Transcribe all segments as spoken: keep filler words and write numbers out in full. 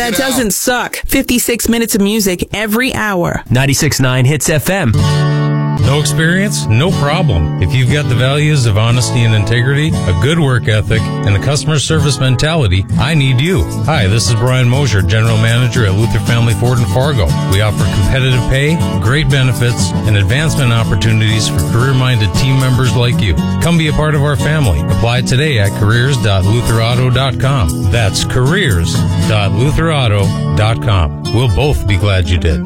That doesn't suck. fifty-six minutes of music every hour. ninety-six point nine Hits F M. No experience? No problem. If you've got the values of honesty and integrity, a good work ethic, and a customer service mentality, I need you. Hi, this is Brian Mosier, General Manager at Luther Family Ford in Fargo. We offer competitive pay, great benefits, and advancement opportunities for career-minded team members like you. Come be a part of our family. Apply today at careers dot luther auto dot com. That's careers dot luther auto dot com. We'll both be glad you did.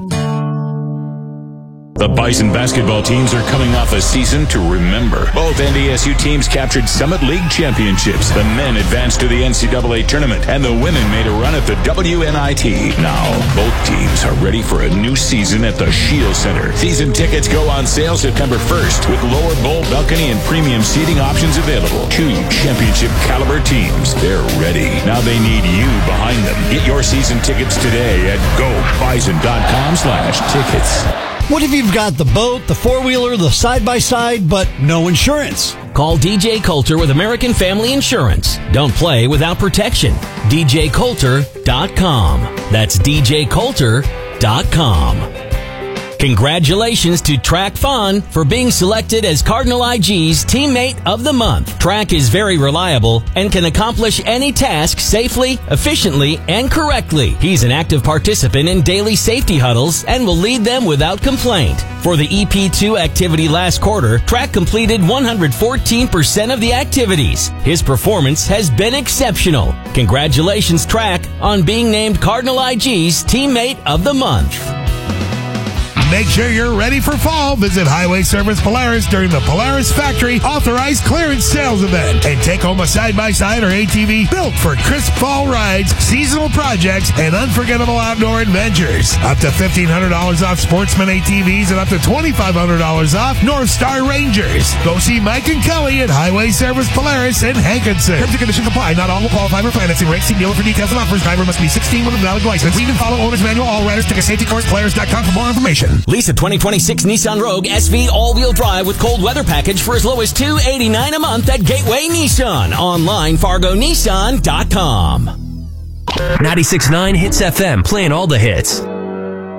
The Bison basketball teams are coming off a season to remember. Both N D S U teams captured Summit League championships. The men advanced to the N C double A tournament, and the women made a run at the W N I T. Now, both teams are ready for a new season at the Shield Center. Season tickets go on sale September first, with lower bowl, balcony, and premium seating options available. Two championship caliber teams. They're ready. Now they need you behind them. Get your season tickets today at go bison dot com slash tickets. What if you've got the boat, the four-wheeler, the side-by-side, but no insurance? Call D J Coulter with American Family Insurance. Don't play without protection. D J Coulter dot com. That's D J Coulter dot com. Congratulations to Track Fun for being selected as Cardinal I G's Teammate of the Month. Track is very reliable and can accomplish any task safely, efficiently, and correctly. He's an active participant in daily safety huddles and will lead them without complaint. For the E P two activity last quarter, Track completed one hundred fourteen percent of the activities. His performance has been exceptional. Congratulations, Track, on being named Cardinal I G's Teammate of the Month. Make sure you're ready for fall. Visit Highway Service Polaris during the Polaris Factory Authorized Clearance Sales Event and take home a side-by-side or A T V built for crisp fall rides, seasonal projects, and unforgettable outdoor adventures. Up to fifteen hundred dollars off Sportsman A T Vs and up to twenty-five hundred dollars off North Star Rangers. Go see Mike and Kelly at Highway Service Polaris in Hankinson. Terms and conditions apply. Not all will qualify for financing rates. See dealer for details and offers. Driver must be sixteen with a valid license. Read and follow owner's manual. All riders take a safety course. Polaris dot com for more information. Lease a twenty twenty-six Nissan Rogue S V all-wheel drive with cold weather package for as low as two hundred eighty-nine dollars a month at Gateway Nissan. Online, fargo nissan dot com. ninety-six point nine Hits F M, playing all the hits.